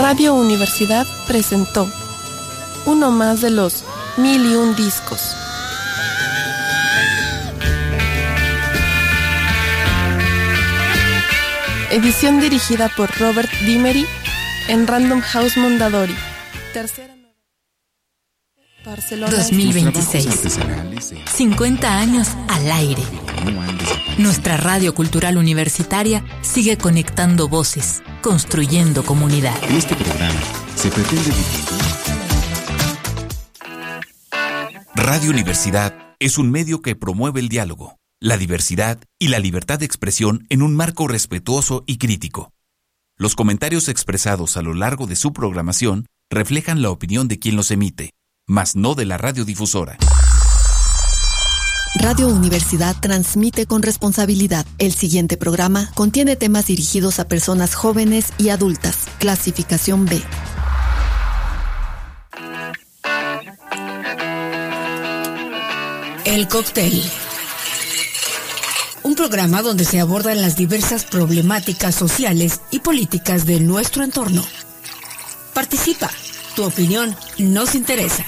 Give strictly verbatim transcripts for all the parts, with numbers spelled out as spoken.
Radio Universidad presentó uno más de los mil y un discos. Edición dirigida por Robert Dimery en Random House Mondadori. Tercera Barcelona. dos mil veintiséis. cincuenta años al aire. Nuestra radio cultural universitaria sigue conectando voces, construyendo comunidad. En este programa se pretende difundir. Radio Universidad es un medio que promueve el diálogo, la diversidad y la libertad de expresión en un marco respetuoso y crítico. Los comentarios expresados a lo largo de su programación reflejan la opinión de quien los emite, mas no de la radiodifusora. Radio Universidad transmite con responsabilidad. El siguiente programa contiene temas dirigidos a personas jóvenes y adultas. Clasificación B. El cóctel. Un programa donde se abordan las diversas problemáticas sociales y políticas de nuestro entorno. Participa. Tu opinión nos interesa.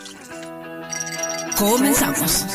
Comenzamos.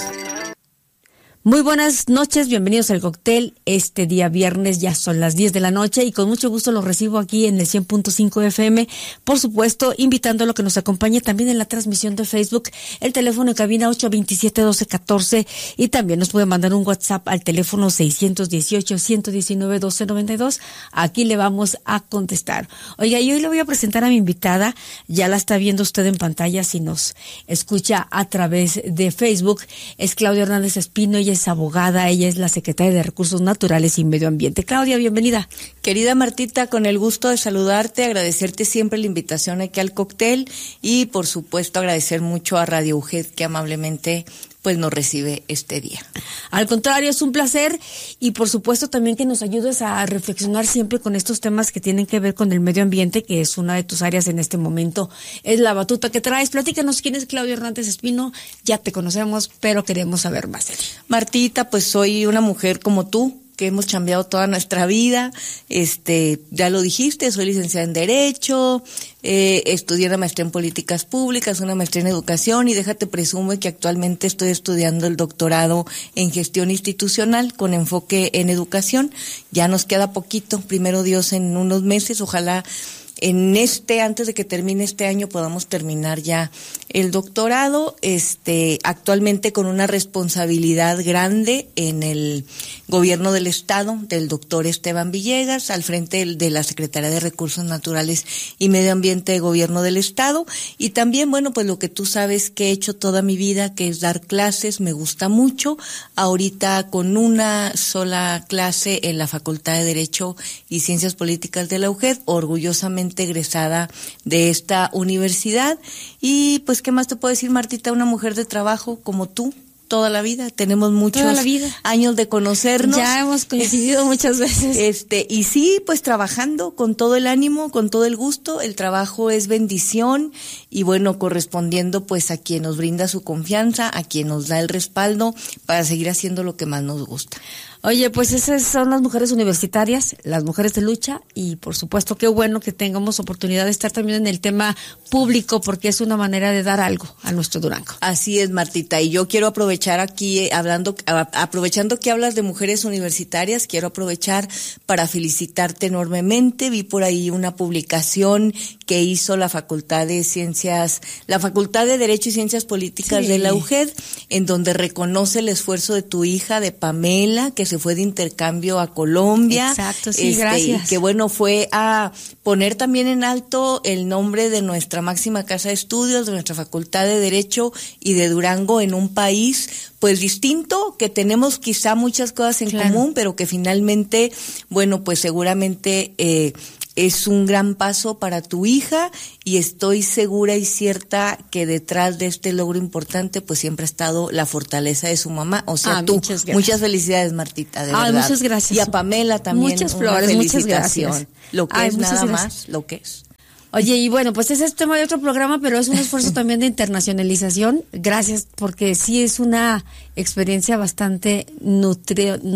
Muy buenas noches, bienvenidos al cóctel. Este día viernes ya son las diez de la noche y con mucho gusto los recibo aquí en el cien punto cinco F M. Por supuesto, invitándolo a que nos acompañe también en la transmisión de Facebook, el teléfono en cabina ocho dos siete, uno dos uno cuatro y también nos puede mandar un WhatsApp al teléfono seis uno ocho, uno uno nueve, uno dos nueve dos. Aquí le vamos a contestar. Oiga, y hoy le voy a presentar a mi invitada. Ya la está viendo usted en pantalla si nos escucha a través de Facebook. Es Claudia Hernández Espino. Ella es abogada, ella es la secretaria de Recursos Naturales y Medio Ambiente. Claudia, bienvenida. Querida Martita, con el gusto de saludarte, agradecerte siempre la invitación aquí al cóctel y por supuesto agradecer mucho a Radio U G E D que amablemente pues nos recibe este día. Al contrario, es un placer y por supuesto también que nos ayudes a reflexionar siempre con estos temas que tienen que ver con el medio ambiente, que es una de tus áreas en este momento, es la batuta que traes. Platícanos quién es Claudia Hernández Espino, ya te conocemos, pero queremos saber más de ti. Martita, pues soy una mujer como tú, que hemos chambeado toda nuestra vida, este, ya lo dijiste, soy licenciada en Derecho, eh, estudié una maestría en Políticas Públicas, una maestría en Educación y déjate presumo que actualmente estoy estudiando el doctorado en Gestión Institucional con enfoque en Educación. Ya nos queda poquito, primero Dios en unos meses, ojalá en este, antes de que termine este año, podamos terminar ya el doctorado, este, actualmente con una responsabilidad grande en el gobierno del Estado, del doctor Esteban Villegas, al frente de la Secretaría de Recursos Naturales y Medio Ambiente de Gobierno del Estado, y también, bueno, pues lo que tú sabes que he hecho toda mi vida, que es dar clases, me gusta mucho, ahorita con una sola clase en la Facultad de Derecho y Ciencias Políticas de la U G E D, orgullosamente egresada de esta universidad. Y pues qué más te puedo decir, Martita, una mujer de trabajo como tú toda la vida, tenemos muchos toda la vida. años de conocernos, ya hemos coincidido muchas veces, este y sí, pues trabajando con todo el ánimo, con todo el gusto. El trabajo es bendición y bueno, correspondiendo pues a quien nos brinda su confianza, a quien nos da el respaldo para seguir haciendo lo que más nos gusta. Oye, pues esas son las mujeres universitarias, las mujeres de lucha y por supuesto qué bueno que tengamos oportunidad de estar también en el tema público porque es una manera de dar algo a nuestro Durango. Así es, Martita, y yo quiero aprovechar aquí, eh, hablando, a, aprovechando que hablas de mujeres universitarias, quiero aprovechar para felicitarte enormemente. Vi por ahí una publicación que hizo la Facultad de Ciencias, la Facultad de Derecho y Ciencias Políticas sí. de la U G E D, en donde reconoce el esfuerzo de tu hija, de Pamela, que se fue de intercambio a Colombia. Exacto, sí, este, gracias. Y que bueno, fue a poner también en alto el nombre de nuestra máxima casa de estudios, de nuestra Facultad de Derecho y de Durango en un país pues distinto, que tenemos quizá muchas cosas en claro. común, pero que finalmente, bueno, pues seguramente eh, es un gran paso para tu hija y estoy segura y cierta que detrás de este logro importante pues siempre ha estado la fortaleza de su mamá, o sea, ah, tú. Muchas, muchas felicidades, Martita, de ah, verdad. Muchas gracias. Y a Pamela también muchas una flores, felicitación. Muchas gracias. Lo que Ay, es nada gracias. más, lo que es. Oye, y bueno, pues ese es tema de otro programa, pero es un esfuerzo también de internacionalización. Gracias, porque sí es una experiencia bastante nutri- nut-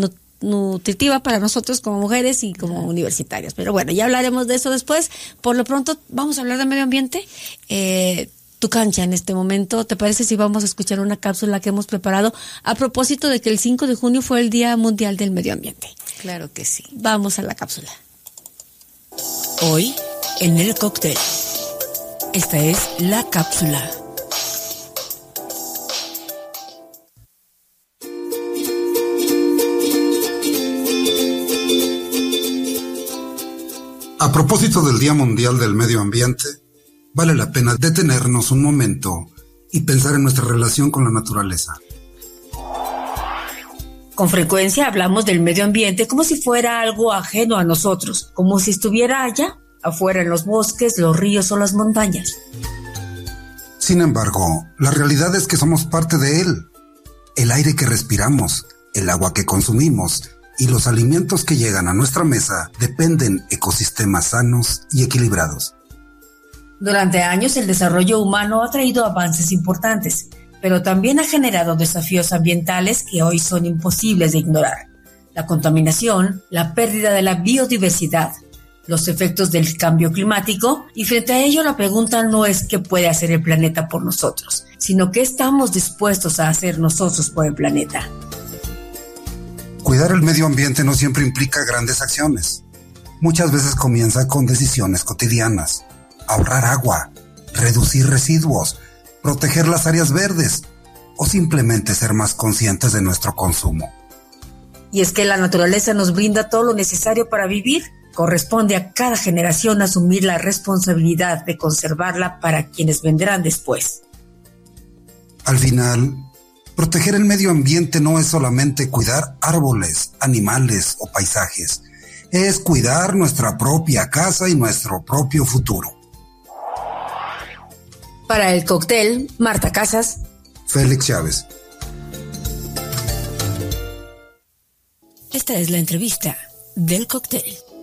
nutritiva para nosotros como mujeres y como universitarias. Pero bueno, ya hablaremos de eso después. Por lo pronto, vamos a hablar de medio ambiente. Eh, tu cancha en este momento, ¿te parece si vamos a escuchar una cápsula que hemos preparado a propósito de que el cinco de junio fue el Día Mundial del Medio Ambiente? Claro que sí. Vamos a la cápsula. Hoy, en el cóctel. Esta es la cápsula. A propósito del Día Mundial del Medio Ambiente, vale la pena detenernos un momento y pensar en nuestra relación con la naturaleza. Con frecuencia hablamos del medio ambiente como si fuera algo ajeno a nosotros, como si estuviera allá, afuera en los bosques, los ríos o las montañas. Sin embargo, la realidad es que somos parte de él. El aire que respiramos, el agua que consumimos y los alimentos que llegan a nuestra mesa dependen de ecosistemas sanos y equilibrados. Durante años el desarrollo humano ha traído avances importantes, pero también ha generado desafíos ambientales que hoy son imposibles de ignorar. La contaminación, la pérdida de la biodiversidad, los efectos del cambio climático, y frente a ello la pregunta no es qué puede hacer el planeta por nosotros, sino qué estamos dispuestos a hacer nosotros por el planeta. Cuidar el medio ambiente no siempre implica grandes acciones. Muchas veces comienza con decisiones cotidianas. Ahorrar agua, reducir residuos, proteger las áreas verdes o simplemente ser más conscientes de nuestro consumo. Y es que la naturaleza nos brinda todo lo necesario para vivir. Corresponde a cada generación asumir la responsabilidad de conservarla para quienes vendrán después. Al final, proteger el medio ambiente no es solamente cuidar árboles, animales o paisajes. Es cuidar nuestra propia casa y nuestro propio futuro. Para el cóctel, Marta Casas, Félix Chávez. Esta es la entrevista del cóctel.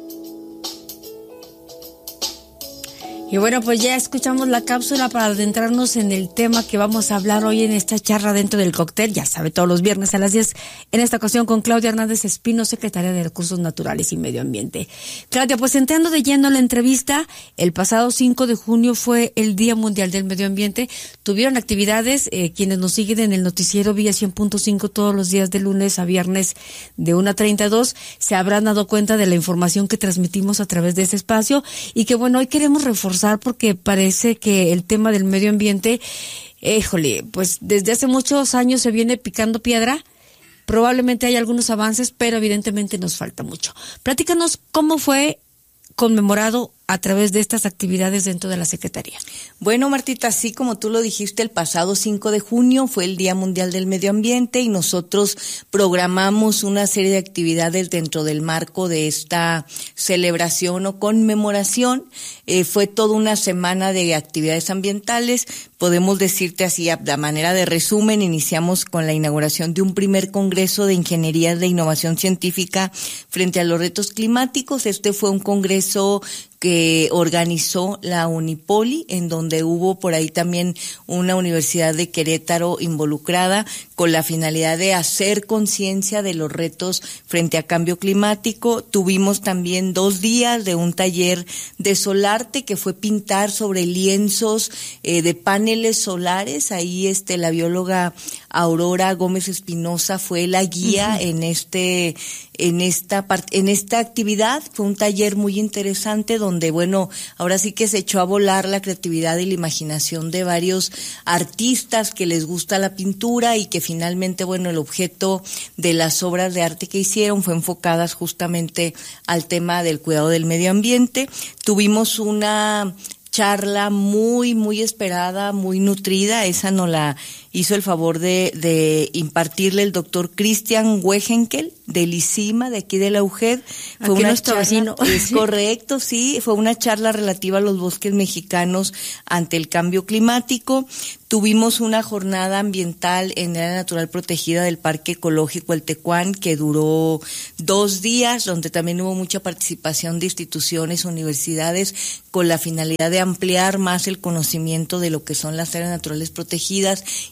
Y bueno, pues ya escuchamos la cápsula para adentrarnos en el tema que vamos a hablar hoy en esta charla dentro del cóctel. Ya sabe, todos los viernes a las diez, en esta ocasión con Claudia Hernández Espino, secretaria de Recursos Naturales y Medio Ambiente. Claudia, pues entrando de lleno en la entrevista, el pasado cinco de junio fue el Día Mundial del Medio Ambiente. Tuvieron actividades, eh, quienes nos siguen en el noticiero Vía cien punto cinco todos los días de lunes a viernes de una treinta y dos, se habrán dado cuenta de la información que transmitimos a través de ese espacio y que bueno, hoy queremos reforzar porque parece que el tema del medio ambiente, híjole, pues desde hace muchos años se viene picando piedra. Probablemente hay algunos avances, pero evidentemente nos falta mucho. Platícanos cómo fue conmemorado a través de estas actividades dentro de la Secretaría. Bueno, Martita, así como tú lo dijiste, el pasado cinco de junio fue el Día Mundial del Medio Ambiente y nosotros programamos una serie de actividades dentro del marco de esta celebración o conmemoración. Eh, fue toda una semana de actividades ambientales. Podemos decirte así, a la manera de resumen, iniciamos con la inauguración de un primer congreso de ingeniería de innovación científica frente a los retos climáticos. Este fue un congreso que organizó la Unipoli, en donde hubo por ahí también una Universidad de Querétaro involucrada con la finalidad de hacer conciencia de los retos frente a cambio climático. Tuvimos también dos días de un taller de solarte que fue pintar sobre lienzos eh, de paneles solares. Ahí este la bióloga Aurora Gómez Espinosa fue la guía uh-huh. en este en esta part- en esta actividad. Fue un taller muy interesante donde, bueno, ahora sí que se echó a volar la creatividad y la imaginación de varios artistas que les gusta la pintura y que finalmente, bueno, el objeto de las obras de arte que hicieron fue enfocadas justamente al tema del cuidado del medio ambiente. Tuvimos una charla muy, muy esperada, muy nutrida. Esa nos la hizo el favor de, de impartirle el doctor Christian Wehenkel, del ICIMA, de aquí de la U G E D. Fue aquí una nuestro charla, vecino. Es correcto, sí. Fue una charla relativa a los bosques mexicanos ante el cambio climático. Tuvimos una jornada ambiental en el área natural protegida del Parque Ecológico El Tecuán, que duró dos días, donde también hubo mucha participación de instituciones, universidades, con la finalidad de ampliar más el conocimiento de lo que son las áreas naturales protegidas y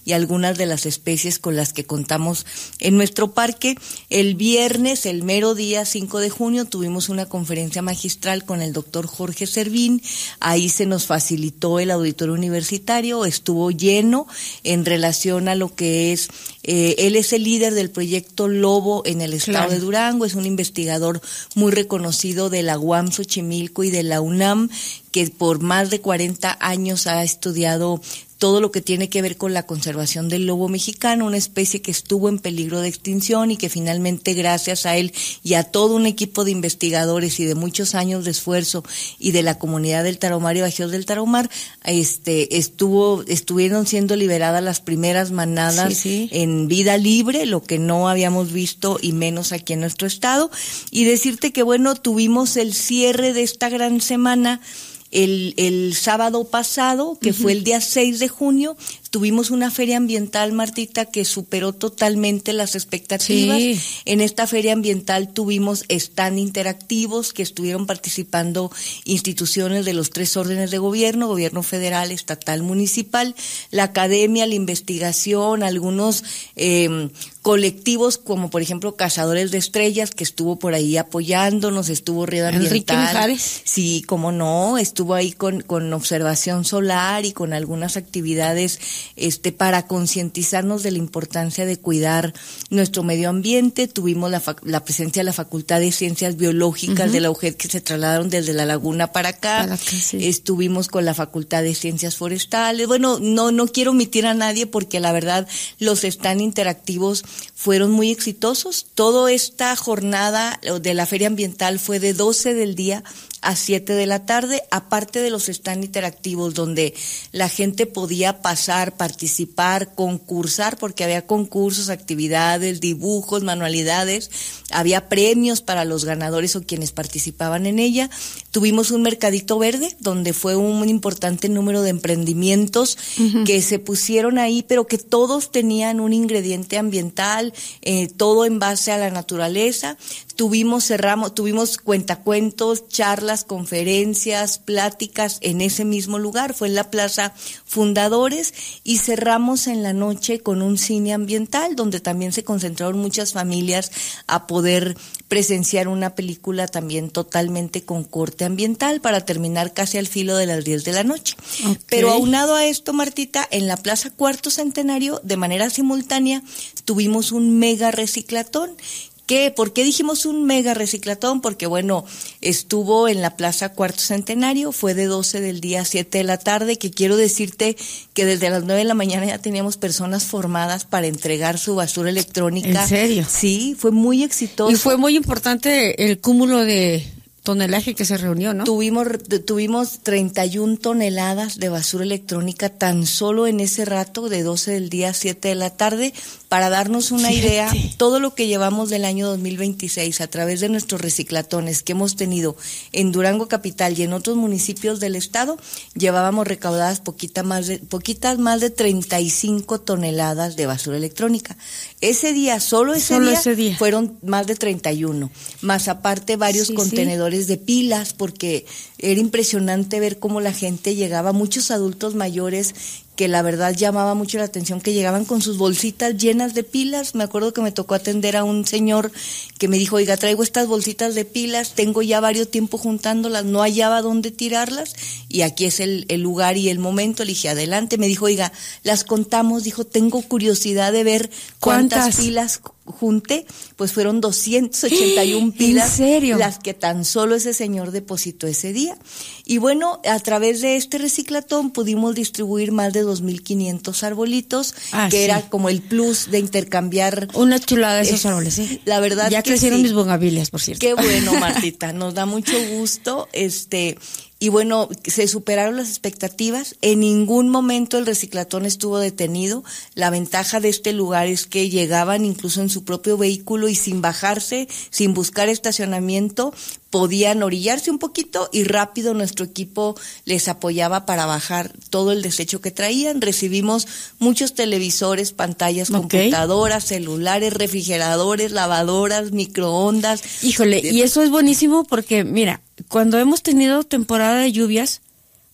y algunas de las especies con las que contamos en nuestro parque. El viernes, el mero día cinco de junio, tuvimos una conferencia magistral con el doctor Jorge Servín. Ahí se nos facilitó el auditorio universitario, estuvo lleno en relación a lo que es, eh, él es el líder del proyecto Lobo en el estado claro. de Durango, es un investigador muy reconocido de la U A M Xochimilco y de la UNAM, que por más de cuarenta años ha estudiado todo lo que tiene que ver con la conservación del lobo mexicano, una especie que estuvo en peligro de extinción y que finalmente gracias a él y a todo un equipo de investigadores y de muchos años de esfuerzo y de la comunidad del Tarahumar y Bajíos del Tarahumar, este, estuvo, estuvieron siendo liberadas las primeras manadas sí, sí. en vida libre, lo que no habíamos visto y menos aquí en nuestro estado. Y decirte que bueno, tuvimos el cierre de esta gran semana El, el sábado pasado, que uh-huh. fue el día seis de junio, tuvimos una feria ambiental, Martita, que superó totalmente las expectativas. Sí. En esta feria ambiental tuvimos stand interactivos que estuvieron participando instituciones de los tres órdenes de gobierno, gobierno federal, estatal, municipal, la academia, la investigación, algunos eh, colectivos como por ejemplo Cazadores de Estrellas, que estuvo por ahí apoyándonos, estuvo Red Ambiental. Enrique Mijares. Sí, cómo no, estuvo ahí con, con observación solar y con algunas actividades este para concientizarnos de la importancia de cuidar nuestro medio ambiente. Tuvimos la, la presencia de la Facultad de Ciencias Biológicas uh-huh. de la U G E D, que se trasladaron desde La Laguna para acá. Para acá sí. Estuvimos con la Facultad de Ciencias Forestales. Bueno, no no quiero omitir a nadie porque la verdad los stand interactivos fueron muy exitosos. Toda esta jornada de la Feria Ambiental fue de doce del día a siete de la tarde, aparte de los stand interactivos donde la gente podía pasar, participar, concursar, porque había concursos, actividades, dibujos, manualidades, había premios para los ganadores o quienes participaban en ella. Tuvimos un mercadito verde donde fue un importante número de emprendimientos uh-huh. que se pusieron ahí, pero que todos tenían un ingrediente ambiental, eh, todo en base a la naturaleza. Tuvimos, cerramos, tuvimos cuentacuentos, charlas, conferencias, pláticas en ese mismo lugar, fue en la Plaza Fundadores, y cerramos en la noche con un cine ambiental donde también se concentraron muchas familias a poder presenciar una película también totalmente con corte ambiental para terminar casi al filo de las diez de la noche. Okay. Pero aunado a esto, Martita, en la Plaza Cuarto Centenario, de manera simultánea, tuvimos un mega reciclatón. ¿Qué? ¿Por qué dijimos un mega reciclatón? Porque bueno, estuvo en la Plaza Cuarto Centenario, fue de doce del día a siete de la tarde, que quiero decirte que desde las nueve de la mañana ya teníamos personas formadas para entregar su basura electrónica. ¿En serio? Sí, fue muy exitoso. Y fue muy importante el cúmulo de tonelaje que se reunió, ¿no? Tuvimos tuvimos treinta y una toneladas de basura electrónica tan solo en ese rato de doce del día a siete de la tarde. Para darnos una Fíjate. idea, todo lo que llevamos del año dos mil veintiséis a través de nuestros reciclatones que hemos tenido en Durango Capital y en otros municipios del estado, llevábamos recaudadas poquita más de, poquitas más de treinta y cinco toneladas de basura electrónica. Ese día, solo ese, solo día, ese día, fueron más de treinta y uno, más aparte varios sí, contenedores sí. de pilas, porque era impresionante ver cómo la gente llegaba, muchos adultos mayores que la verdad llamaba mucho la atención, que llegaban con sus bolsitas llenas de pilas. Me acuerdo que me tocó atender a un señor que me dijo, oiga, traigo estas bolsitas de pilas, tengo ya varios tiempo juntándolas, no hallaba dónde tirarlas, y aquí es el, el lugar y el momento. Le dije, adelante. Me dijo, oiga, las contamos, dijo, tengo curiosidad de ver cuántas, ¿Cuántas? pilas junté. Pues fueron doscientas ochenta y una pilas. ¿En serio? Las que tan solo ese señor depositó ese día. Y bueno, a través de este reciclatón pudimos distribuir más de dos mil quinientos arbolitos, ah, que sí. era como el plus de intercambiar. Una chulada de esos árboles, ¿sí? La verdad ya que crecieron sí. mis bongabilias, por cierto. Qué bueno, Martita, nos da mucho gusto, este... Y bueno, se superaron las expectativas. En ningún momento el reciclatón estuvo detenido. La ventaja de este lugar es que llegaban incluso en su propio vehículo y sin bajarse, sin buscar estacionamiento, podían orillarse un poquito y rápido nuestro equipo les apoyaba para bajar todo el desecho que traían. Recibimos muchos televisores, pantallas, okay. computadoras, celulares, refrigeradores, lavadoras, microondas. Híjole, y eso es buenísimo porque, mira, cuando hemos tenido temporada de lluvias,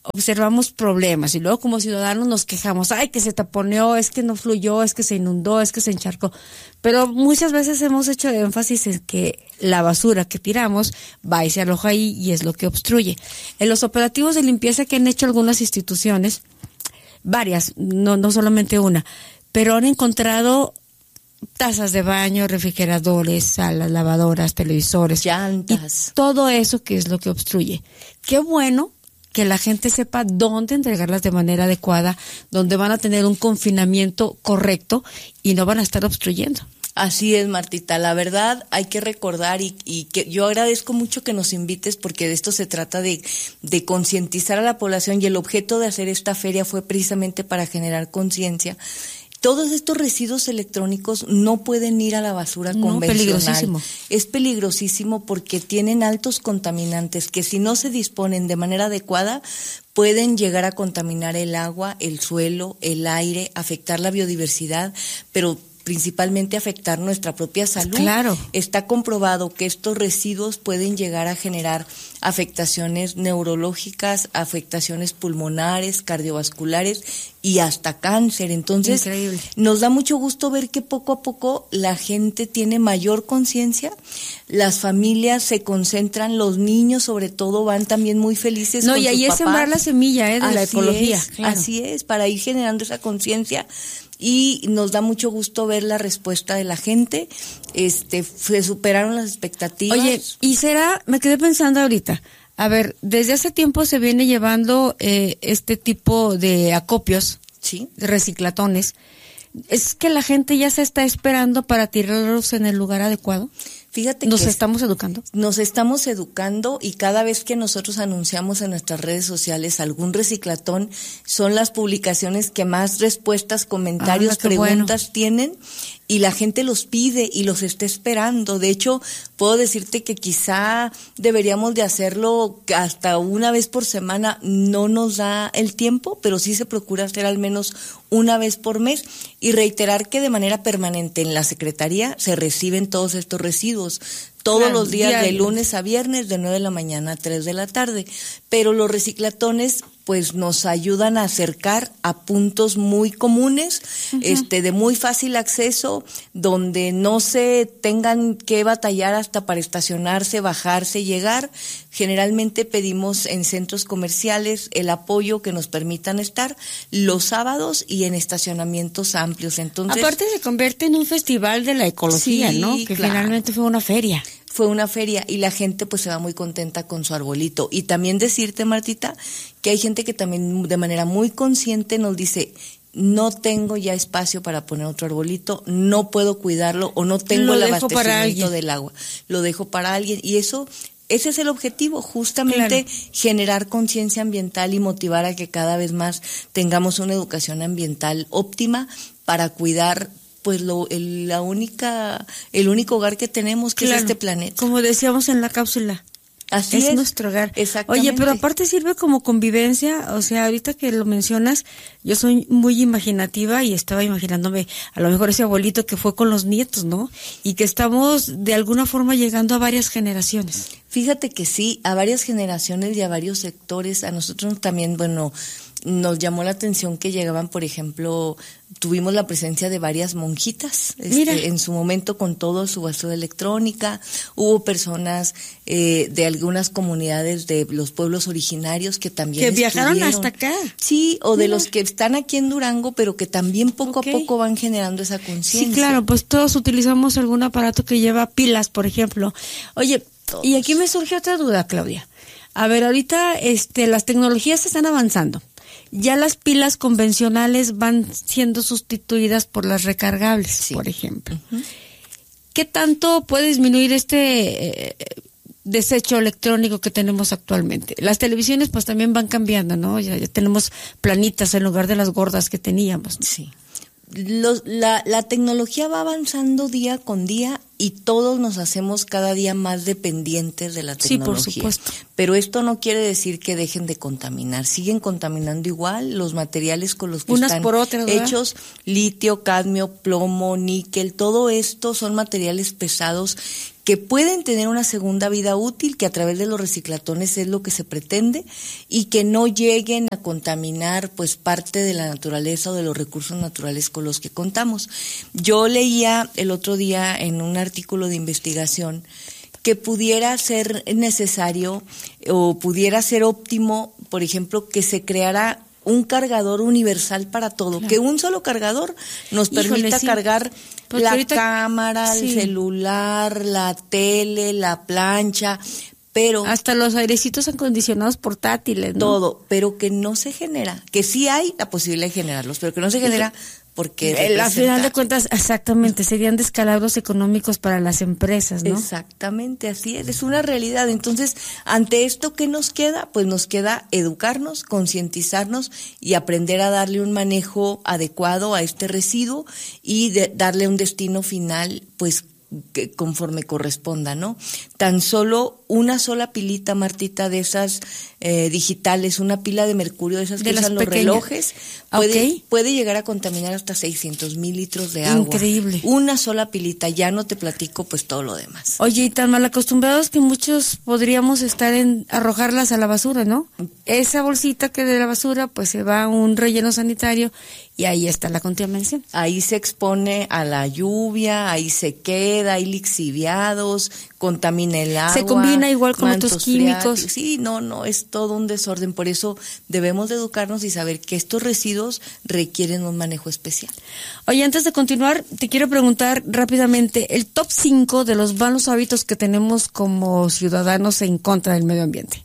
observamos problemas y luego como ciudadanos nos quejamos, ay, que se taponeó, es que no fluyó, es que se inundó, es que se encharcó. Pero muchas veces hemos hecho énfasis en que la basura que tiramos va y se aloja ahí y es lo que obstruye. En los operativos de limpieza que han hecho algunas instituciones, varias, no, no solamente una, pero han encontrado tazas de baño, refrigeradores, salas, lavadoras, televisores, llantas, y todo eso que es lo que obstruye. Qué bueno que la gente sepa dónde entregarlas de manera adecuada, donde van a tener un confinamiento correcto y no van a estar obstruyendo. Así es, Martita, la verdad hay que recordar y, y que yo agradezco mucho que nos invites porque de esto se trata de, de concientizar a la población y el objeto de hacer esta feria fue precisamente para generar conciencia. Todos estos residuos electrónicos no pueden ir a la basura no, convencional. Peligrosísimo. Es peligrosísimo porque tienen altos contaminantes que si no se disponen de manera adecuada pueden llegar a contaminar el agua, el suelo, el aire, afectar la biodiversidad, pero principalmente afectar nuestra propia salud. Claro. Está comprobado que estos residuos pueden llegar a generar afectaciones neurológicas, afectaciones pulmonares, cardiovasculares y hasta cáncer. Entonces, increíble. Nos da mucho gusto ver que poco a poco la gente tiene mayor conciencia, las familias se concentran, los niños sobre todo van también muy felices no, con y ahí sus es sembrar la semilla eh, de así la ecología. Es, claro. Así es, para ir generando esa conciencia. Y nos da mucho gusto ver la respuesta de la gente. Este, se superaron las expectativas. Oye, y será, me quedé pensando ahorita, a ver, desde hace tiempo se viene llevando eh, este tipo de acopios, sí, de reciclatones. ¿Es que la gente ya se está esperando para tirarlos en el lugar adecuado? Fíjate ¿Nos que estamos educando? Nos estamos educando y cada vez que nosotros anunciamos en nuestras redes sociales algún reciclatón, son las publicaciones que más respuestas, comentarios, ah, preguntas bueno. tienen y la gente los pide y los está esperando. De hecho, puedo decirte que quizá deberíamos de hacerlo hasta una vez por semana, no nos da el tiempo, pero sí se procura hacer al menos una vez por mes y reiterar que de manera permanente en la Secretaría se reciben todos estos residuos. Todos claro, los días diarios. De lunes a viernes de nueve de la mañana a tres de la tarde, pero los reciclatones pues nos ayudan a acercar a puntos muy comunes, uh-huh. este de muy fácil acceso, donde no se tengan que batallar hasta para estacionarse, bajarse, llegar. Generalmente pedimos en centros comerciales el apoyo que nos permitan estar los sábados y en estacionamientos amplios. Entonces, aparte se convierte en un festival de la ecología, sí, ¿no? Que claro. finalmente fue una feria. Fue una feria y la gente pues se va muy contenta con su arbolito. Y también decirte, Martita, que hay gente que también de manera muy consciente nos dice, no tengo ya espacio para poner otro arbolito, no puedo cuidarlo o no tengo el abastecimiento del agua. Lo dejo para alguien y eso... Ese es el objetivo, justamente claro. generar conciencia ambiental y motivar a que cada vez más tengamos una educación ambiental óptima para cuidar pues lo el, la única el único hogar que tenemos que claro. es este planeta. Como decíamos en la cápsula. Así es, es nuestro hogar. Exactamente. Oye, pero aparte sirve como convivencia, o sea, ahorita que lo mencionas, yo soy muy imaginativa y estaba imaginándome a lo mejor ese abuelito que fue con los nietos, ¿no? Y que estamos de alguna forma llegando a varias generaciones. Fíjate que sí, a varias generaciones y a varios sectores, a nosotros también, bueno, nos llamó la atención que llegaban, por ejemplo, tuvimos la presencia de varias monjitas este, en su momento con todo su basura electrónica, hubo personas eh, de algunas comunidades de los pueblos originarios que también que viajaron estuvieron. hasta acá. Sí, o Mira. de los que están aquí en Durango, pero que también poco okay. a poco van generando esa conciencia. Sí, claro, pues todos utilizamos algún aparato que lleva pilas, por ejemplo. Oye, todos. Y aquí me surge otra duda, Claudia. A ver, ahorita este las tecnologías están avanzando. Ya las pilas convencionales van siendo sustituidas por las recargables, sí. por ejemplo. Uh-huh. ¿Qué tanto puede disminuir este eh, desecho electrónico que tenemos actualmente? Las televisiones pues también van cambiando, ¿no? Ya, ya tenemos planitas en lugar de las gordas que teníamos, ¿no? Sí. Los, la, la tecnología va avanzando día con día y todos nos hacemos cada día más dependientes de la tecnología. Sí, por supuesto. Pero esto no quiere decir que dejen de contaminar. Siguen contaminando igual los materiales con los que Unas están por otras, hechos. Litio, cadmio, plomo, níquel, todo esto son materiales pesados que pueden tener una segunda vida útil, que a través de los reciclatones es lo que se pretende, y que no lleguen a contaminar pues parte de la naturaleza o de los recursos naturales con los que contamos. Yo leía el otro día en un artículo de investigación que pudiera ser necesario o pudiera ser óptimo, por ejemplo, que se creara un cargador universal para todo, claro. Que un solo cargador nos Híjole, permita sí. cargar Porque la ahorita, cámara, sí. el celular, la tele, la plancha, pero hasta los airecitos acondicionados portátiles, ¿no? Todo, pero que no se genera, que sí hay la posibilidad de generarlos, pero que no se genera porque al final de cuentas, exactamente, serían descalabros económicos para las empresas, ¿no? Exactamente, así es, es una realidad. Entonces, ante esto, ¿qué nos queda? Pues nos queda educarnos, concientizarnos y aprender a darle un manejo adecuado a este residuo y de darle un destino final, pues, que conforme corresponda, ¿no? Tan solo una sola pilita, Martita, de esas eh, digitales, una pila de mercurio de esas que usan los relojes, puede, okay. puede llegar a contaminar hasta seiscientos mil litros de agua. Increíble. Una sola pilita, ya no te platico pues todo lo demás. Oye, y tan mal acostumbrados que muchos podríamos estar en arrojarlas a la basura, ¿no? Esa bolsita que de la basura pues se va a un relleno sanitario y ahí está la contaminación. Ahí se expone a la lluvia, ahí se queda, hay lixiviados, contamina el agua. Se combina igual con otros químicos. Sí, no, no, es todo un desorden. Por eso debemos de educarnos y saber que estos residuos requieren un manejo especial. Oye, antes de continuar, te quiero preguntar rápidamente, el top cinco de los malos hábitos que tenemos como ciudadanos en contra del medio ambiente.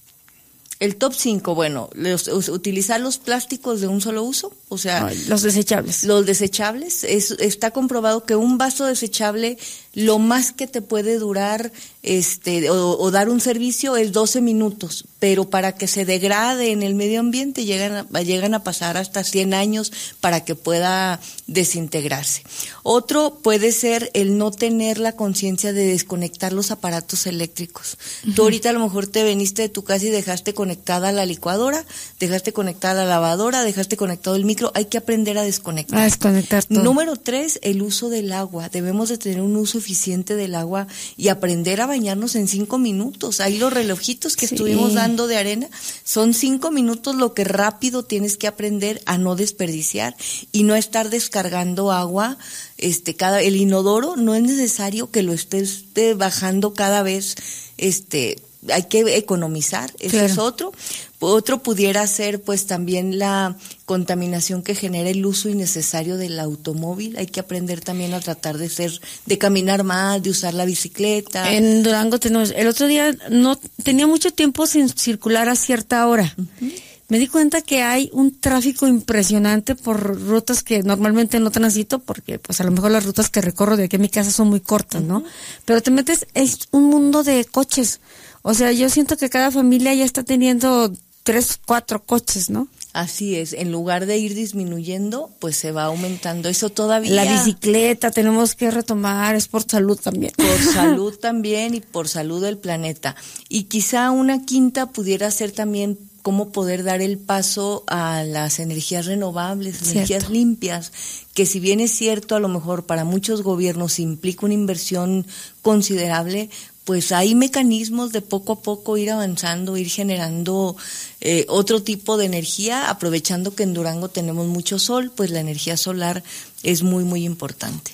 El top cinco, bueno, los, utilizar los plásticos de un solo uso, o sea... Ay, los desechables. Los desechables. Es, está comprobado que un vaso desechable, lo más que te puede durar este o, o dar un servicio es doce minutos, pero para que se degrade en el medio ambiente llegan a, llegan a pasar hasta cien años para que pueda desintegrarse. Otro puede ser el no tener la conciencia de desconectar los aparatos eléctricos. Uh-huh. Tú ahorita a lo mejor te veniste de tu casa y dejaste conectada la licuadora, dejaste conectada la lavadora, dejaste conectado el micro, hay que aprender a desconectar. A desconectar todo. Número tres, el uso del agua. Debemos de tener un uso eficiente del agua y aprender a bañarnos en cinco minutos. Ahí los relojitos que sí. estuvimos dando de arena, son cinco minutos lo que rápido tienes que aprender a no desperdiciar y no estar descargando agua. Este, cada, el inodoro no es necesario que lo estés bajando cada vez, este, hay que economizar, ese claro. es otro. Otro pudiera ser pues también la contaminación que genera el uso innecesario del automóvil. Hay que aprender también a tratar de ser, de caminar más, de usar la bicicleta. En Durango tenemos, el otro día no tenía mucho tiempo sin circular a cierta hora. Uh-huh. Me di cuenta que hay un tráfico impresionante por rutas que normalmente no transito, porque pues a lo mejor las rutas que recorro de aquí a mi casa son muy cortas, ¿no? Uh-huh. Pero te metes, es un mundo de coches. O sea, yo siento que cada familia ya está teniendo tres, cuatro coches, ¿no? Así es, en lugar de ir disminuyendo, pues se va aumentando. Eso todavía... La bicicleta tenemos que retomar, es por salud también. Por salud también y por salud del planeta. Y quizá una quinta pudiera ser también cómo poder dar el paso a las energías renovables, cierto. Energías limpias, que si bien es cierto, a lo mejor para muchos gobiernos implica una inversión considerable, pues hay mecanismos de poco a poco ir avanzando, ir generando eh, otro tipo de energía, aprovechando que en Durango tenemos mucho sol, pues la energía solar es muy, muy importante.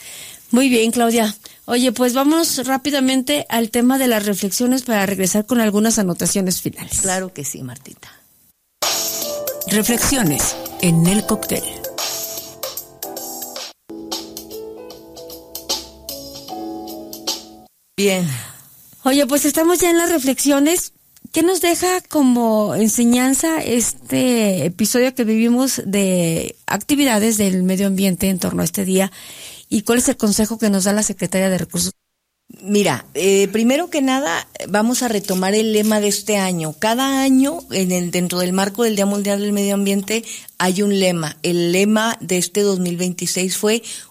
Muy bien, Claudia. Oye, pues vamos rápidamente al tema de las reflexiones para regresar con algunas anotaciones finales. Claro que sí, Martita. Reflexiones en el cóctel. Bien. Oye, pues estamos ya en las reflexiones. ¿Qué nos deja como enseñanza este episodio que vivimos de actividades del medio ambiente en torno a este día? ¿Y cuál es el consejo que nos da la Secretaría de Recursos? Mira, eh, primero que nada vamos a retomar el lema de este año. Cada año, en el dentro del marco del Día Mundial del Medio Ambiente, hay un lema. El lema de este dos mil veintiséis fue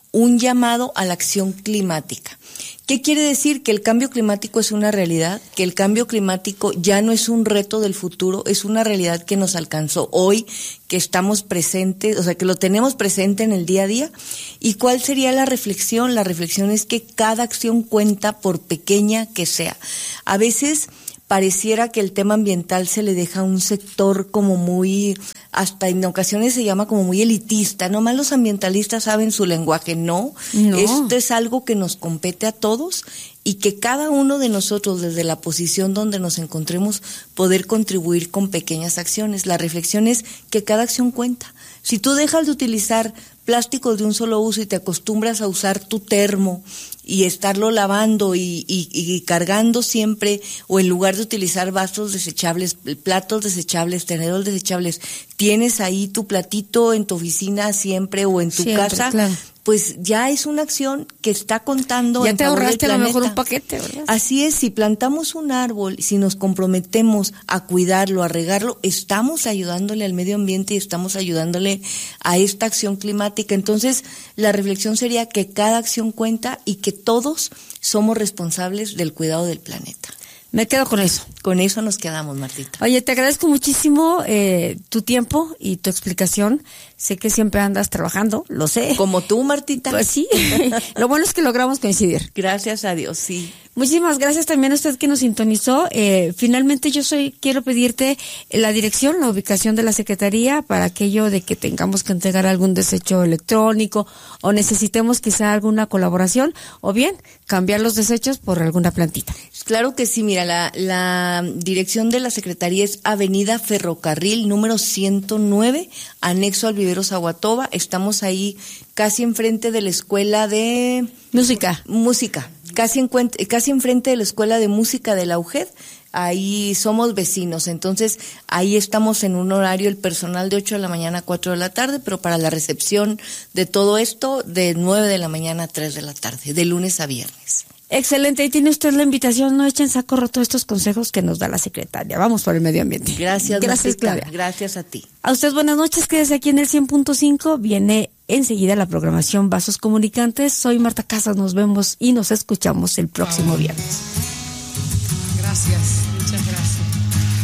un llamado a la acción climática. ¿Qué quiere decir? Que el cambio climático es una realidad, que el cambio climático ya no es un reto del futuro, es una realidad que nos alcanzó hoy, que estamos presentes, o sea, que lo tenemos presente en el día a día. ¿Y cuál sería la reflexión? La reflexión es que cada acción cuenta, por pequeña que sea. A veces pareciera que el tema ambiental se le deja a un sector como muy, hasta en ocasiones se llama como muy elitista, nomás los ambientalistas saben su lenguaje. No, no, esto es algo que nos compete a todos y que cada uno de nosotros, desde la posición donde nos encontremos, poder contribuir con pequeñas acciones. La reflexión es que cada acción cuenta. Si tú dejas de utilizar plásticos de un solo uso y te acostumbras a usar tu termo y estarlo lavando y, y, y cargando siempre, o en lugar de utilizar vasos desechables, platos desechables, tenedores desechables, tienes ahí tu platito en tu oficina siempre o en tu siempre, casa, claro. Pues ya es una acción que está contando. Ya te ahorraste a lo mejor un paquete, ¿verdad? Así es, si plantamos un árbol, si nos comprometemos a cuidarlo, a regarlo, estamos ayudándole al medio ambiente y estamos ayudándole a esta acción climática. Entonces, la reflexión sería que cada acción cuenta y que todos somos responsables del cuidado del planeta. Me quedo con eso. Con eso nos quedamos, Martita. Oye, te agradezco muchísimo eh, tu tiempo y tu explicación. Sé que siempre andas trabajando, lo sé. Como tú, Martita. Pues sí. Lo bueno es que logramos coincidir. Gracias a Dios, sí. Muchísimas gracias también a usted que nos sintonizó. Eh, finalmente yo soy quiero pedirte la dirección, la ubicación de la Secretaría para aquello de que tengamos que entregar algún desecho electrónico o necesitemos quizá alguna colaboración o bien cambiar los desechos por alguna plantita. Claro que sí, mira, la, la dirección de la Secretaría es Avenida Ferrocarril número ciento nueve, anexo al Vivero Zaguatoba. Estamos ahí casi enfrente de la Escuela de... Música. Música. Casi, en, casi enfrente de la Escuela de Música de la U G E D, ahí somos vecinos, entonces ahí estamos en un horario, el personal de ocho de la mañana a cuatro de la tarde, pero para la recepción de todo esto, de nueve de la mañana a tres de la tarde, de lunes a viernes. Excelente, y tiene usted la invitación, no echen saco roto estos consejos que nos da la secretaria. Vamos por el medio ambiente. Gracias, gracias, Claudia. Gracias a ti. A usted buenas noches, quédese aquí en el cien punto cinco, viene enseguida la programación Vasos Comunicantes. Soy Marta Casas, nos vemos y nos escuchamos el próximo viernes. Gracias.